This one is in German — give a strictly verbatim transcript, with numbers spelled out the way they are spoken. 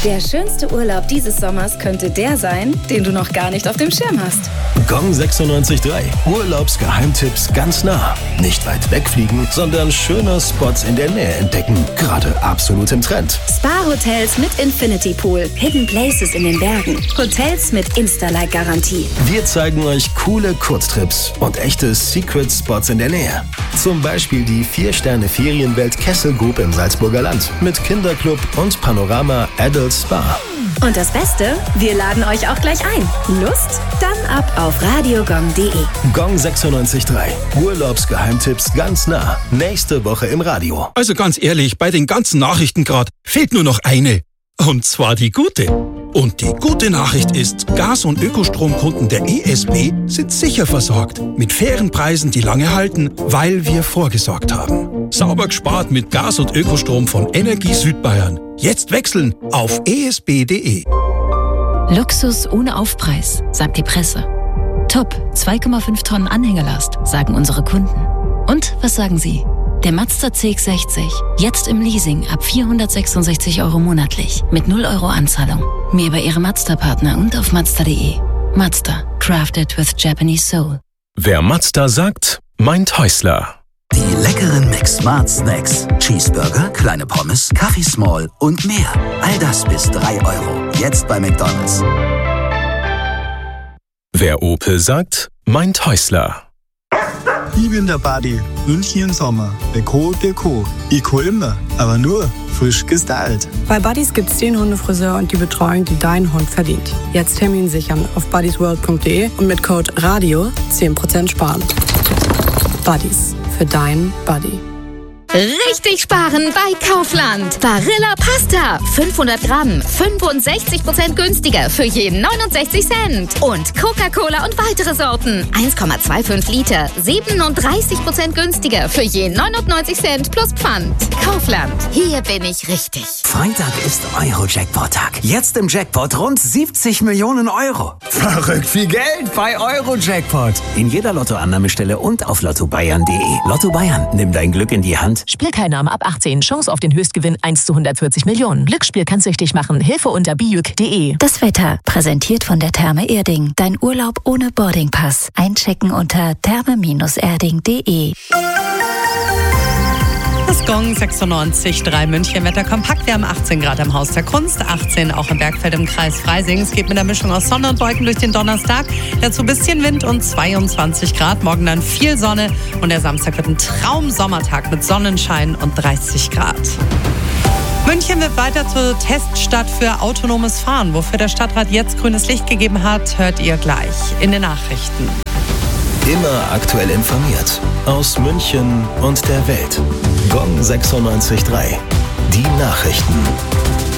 Der schönste Urlaub dieses Sommers könnte der sein, den du noch gar nicht auf dem Schirm hast. Gong sechsundneunzig Komma drei. Urlaubsgeheimtipps ganz nah. Nicht weit wegfliegen, sondern schöne Spots in der Nähe entdecken. Gerade absolut im Trend. Spa-Hotels mit Infinity Pool. Hidden Places in den Bergen. Hotels mit Insta-Like-Garantie. Wir zeigen euch coole Kurztrips und echte Secret-Spots in der Nähe. Zum Beispiel die vier Sterne Ferienwelt Kesselgrub im Salzburger Land mit Kinderclub und Panorama Adult Spa. Und das Beste, wir laden euch auch gleich ein. Lust? Dann ab auf radiogong punkt de. Gong sechsundneunzig Komma drei. Urlaubsgeheimtipps ganz nah. Nächste Woche im Radio. Also ganz ehrlich, bei den ganzen Nachrichten gerade fehlt nur noch eine. Und zwar die gute. Und die gute Nachricht ist, Gas- und Ökostromkunden der E S B sind sicher versorgt. Mit fairen Preisen, die lange halten, weil wir vorgesorgt haben. Sauber gespart mit Gas- und Ökostrom von Energie Südbayern. Jetzt wechseln auf e s b punkt de. Luxus ohne Aufpreis, sagt die Presse. Top, zwei Komma fünf Tonnen Anhängerlast, sagen unsere Kunden. Und was sagen Sie? Der Mazda C X sechzig, jetzt im Leasing ab vierhundertsechsundsechzig Euro monatlich, mit null Euro Anzahlung. Mehr bei Ihrem Mazda-Partner und auf mazda punkt de. Mazda, crafted with Japanese soul. Wer Mazda sagt, meint Häusler. Die leckeren Mix-Smart Snacks. Cheeseburger, kleine Pommes, Kaffee Small und mehr. All das bis drei Euro. Jetzt bei McDonald's. Wer Opel sagt, meint Häusler. Ich bin der Buddy. Wünsche Ihnen Sommer. Deko, Deko. Ich hol immer, aber nur frisch gestylt. Bei Buddies gibt's den Hundefriseur und die Betreuung, die dein Hund verdient. Jetzt Termin sichern auf buddysworld punkt de und mit Code RADIO zehn Prozent sparen. Buddies. Für deinen Buddy. Richtig sparen bei Kaufland. Barilla Pasta. fünfhundert Gramm. fünfundsechzig Prozent günstiger für jeden neunundsechzig Cent. Und Coca-Cola und weitere Sorten. eins Komma fünfundzwanzig Liter. siebenunddreißig Prozent günstiger für jeden neunundneunzig Cent plus Pfand. Kaufland. Hier bin ich richtig. Freitag ist Euro-Jackpot-Tag. Jetzt im Jackpot rund siebzig Millionen Euro. Verrückt viel Geld bei Euro-Jackpot. In jeder Lottoannahmestelle und auf lotto bayern punkt de. Lotto Bayern, nimm dein Glück in die Hand. Spielteilnahme ab achtzehn. Chance auf den Höchstgewinn eins zu hundertvierzig Millionen. Glücksspiel kann süchtig machen. Hilfe unter bijuk punkt de. Das Wetter, präsentiert von der Therme Erding. Dein Urlaub ohne Boardingpass. Einchecken unter therme erding punkt de. Das Gong sechsundneunzig Komma drei München Wetter kompakt. Wir haben achtzehn Grad am Haus der Kunst, achtzehn auch im Bergfeld im Kreis Freising. Es geht mit der Mischung aus Sonne und Wolken durch den Donnerstag. Dazu ein bisschen Wind und zweiundzwanzig Grad. Morgen dann viel Sonne und der Samstag wird ein Traum-Sommertag mit Sonnenschein und dreißig Grad. München wird weiter zur Teststadt für autonomes Fahren. Wofür der Stadtrat jetzt grünes Licht gegeben hat, hört ihr gleich in den Nachrichten. Immer aktuell informiert. Aus München und der Welt. Gong sechsundneunzig Komma drei. Die Nachrichten.